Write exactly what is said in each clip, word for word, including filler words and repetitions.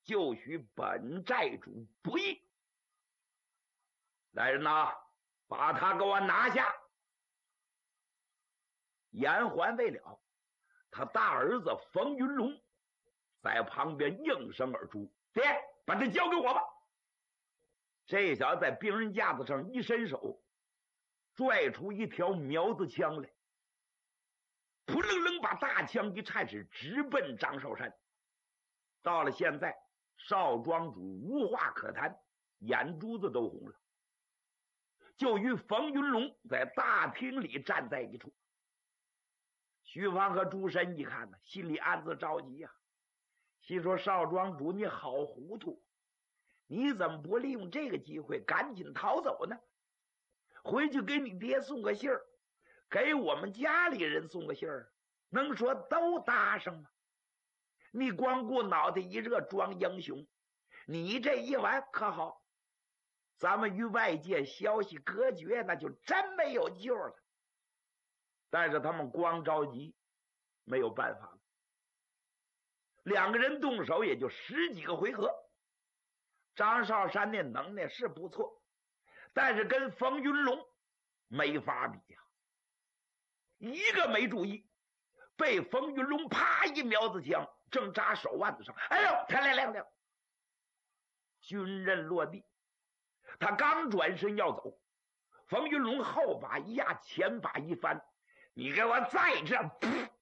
就许本寨主不义。来人呐，把他给我拿下！言还未了，他大儿子冯云龙在旁边应声而出：“爹，把他交给我吧！”这小子在兵刃架子上一伸手，拽出一条苗子枪来，扑棱棱把大枪一颤时，直奔张少山。到了现在，少庄主无话可谈，眼珠子都红了。就与冯云龙在大厅里站在一处。徐芳和朱深一看呢，心里暗自着急呀、啊，心说少庄主你好糊涂，你怎么不利用这个机会赶紧逃走呢？回去给你爹送个信儿，给我们家里人送个信儿，能说都搭上吗？你光顾脑袋一热装英雄，你这一玩可好，咱们与外界消息隔绝，那就真没有救了。但是他们光着急，没有办法了。两个人动手也就十几个回合，张少山那能耐是不错，但是跟冯云龙没法比呀、啊。一个没注意，被冯云龙啪一苗子枪正扎手腕子上，哎呦，天亮亮亮，军刃落地。他刚转身要走，冯云龙后把一压，前把一翻，你给我再这样！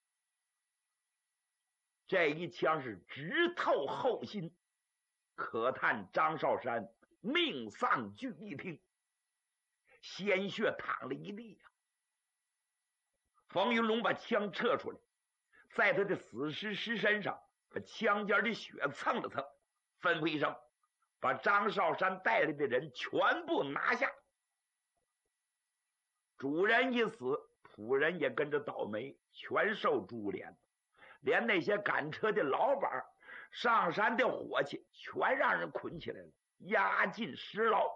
这一枪是直透后心，可叹张少山命丧聚义厅，鲜血淌了一地呀、啊。冯云龙把枪撤出来，在他的死尸尸身上把枪尖的血蹭了蹭，吩咐一声，把张少山带来的人全部拿下。主人一死，仆人也跟着倒霉，全受株连。连那些赶车的老板上山的伙计全让人捆起来了，押进尸牢。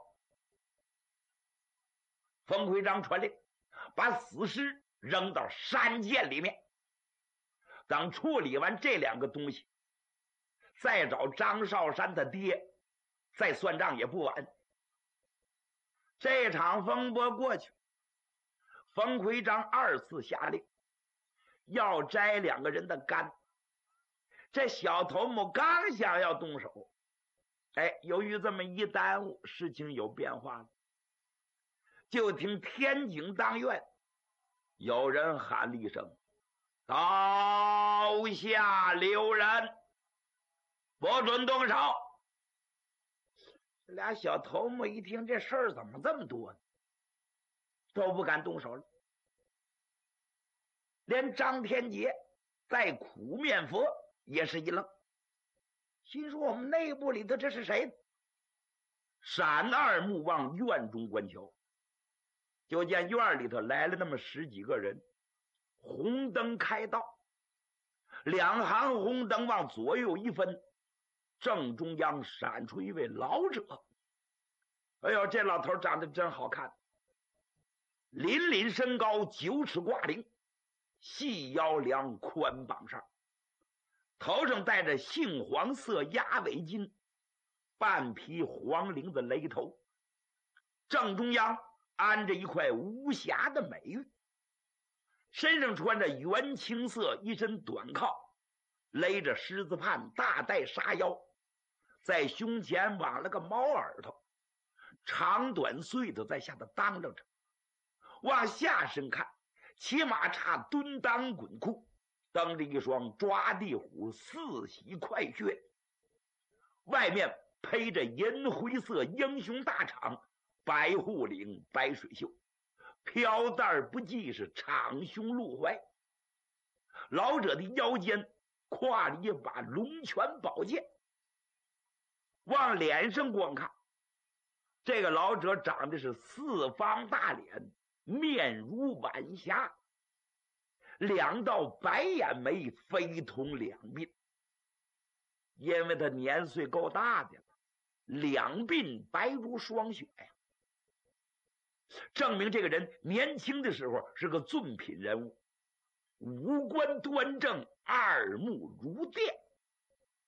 冯奎章传令，把死尸扔到山涧里面。等处理完这两个东西，再找张少山的爹再算账也不晚。这场风波过去，冯奎章二次下令要摘两个人的肝。这小头目刚想要动手，哎，由于这么一耽误，事情有变化了。就听天井当院有人喊了一声：“刀下留人，不准动手！”这俩小头目一听这事儿怎么这么多呢，都不敢动手了。连张天杰在苦面佛也是一愣，心说我们内部里头这是谁？闪二目往院中观瞧，就见院里头来了那么十几个人，红灯开道，两行红灯往左右一分，正中央闪出一位老者。哎呦，这老头长得真好看，凛凛身高，九尺挂领，细腰梁，宽膀上，头上戴着杏黄色鸭尾巾，半披黄绫子雷头，正中央安着一块无瑕的美玉，身上穿着原青色一身短靠，勒着狮子畔，大带沙腰，在胸前挽了个猫耳朵，长短穗子在下头当啷着。往下身看，骑马叉蹲裆滚裤，蹬着一双抓地虎四喜快靴，外面披着银灰色英雄大氅，白护领白水袖，飘带不系是敞胸露怀。老者的腰间挎了一把龙泉宝剑。往脸上光看，这个老者长得是四方大脸，面如晚霞，两道白眼眉非同两鬓。因为他年岁够大的了，两鬓白如霜雪呀，证明这个人年轻的时候是个俊品人物，五官端正，二目如电。